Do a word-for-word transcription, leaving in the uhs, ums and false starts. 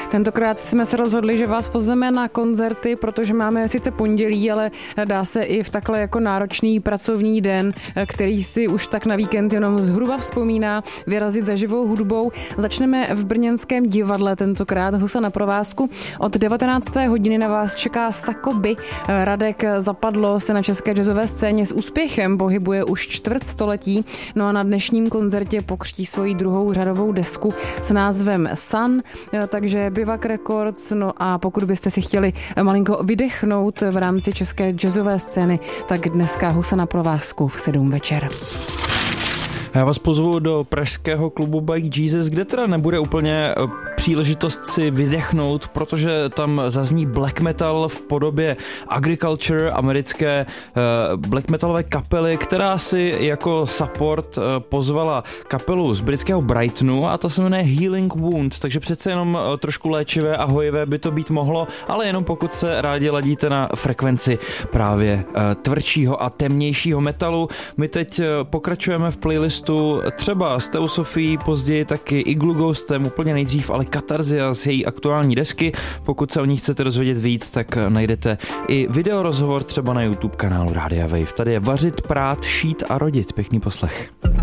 Tentokrát jsme se rozhodli, že vás pozveme na koncerty, protože máme sice pondělí, ale dá se i v takhle jako náročný pracovní den, který si už tak na víkend jenom zhruba vzpomíná, vyrazit za živou hudbou. Začneme v brněnském divadle, tentokrát Husa na provázku. Od devatenácté hodiny na vás čeká Sakoby. Radek Zapadlo se na české jazzové scéně s úspěchem pohybuje už čtvrt století, no a na dnešním koncertě pokřtí svoji druhou řadovou desku s názvem Sun, takže Bivak Records. No a pokud byste si chtěli malinko vydechnout v rámci české jazzové scény, tak dneska Husa na provázku v sedm večer. Já vás pozvu do pražského klubu Bike Jesus, kde teda nebude úplně příležitost si vydechnout, protože tam zazní black metal v podobě Agriculture, americké black metalové kapely, která si jako support pozvala kapelu z britského Brightonu a to se jmenuje Healing Wound, takže přece jenom trošku léčivé a hojivé by to být mohlo, ale jenom pokud se rádi ladíte na frekvenci právě tvrdšího a temnějšího metalu. My teď pokračujeme v playlistu třeba s Teosophií, později taky Igloo Ghostem, úplně nejdřív, ale Katarzia z její aktuální desky. Pokud se o ní chcete dozvědět víc, tak najdete i videorozhovor třeba na YouTube kanálu Rádia Wave. Tady je Vařit, prát, šít a rodit. Pěkný poslech.